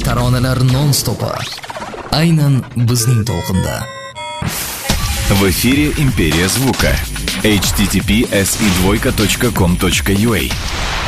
taronalar non-stopi. Aynan bizning to'lqinda. В эфире «Империя звука». http://si2.com.ua